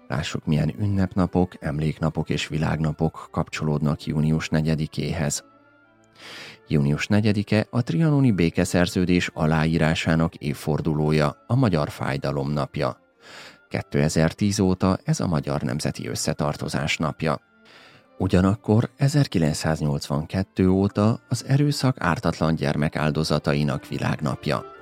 Lássuk, milyen ünnepnapok, emléknapok és világnapok kapcsolódnak június 4-éhez. Június 4-e a trianoni békeszerződés aláírásának évfordulója, a Magyar Fájdalom napja. 2010 óta ez a Magyar Nemzeti Összetartozás napja. Ugyanakkor 1982 óta az erőszak ártatlan gyermek áldozatainak világnapja.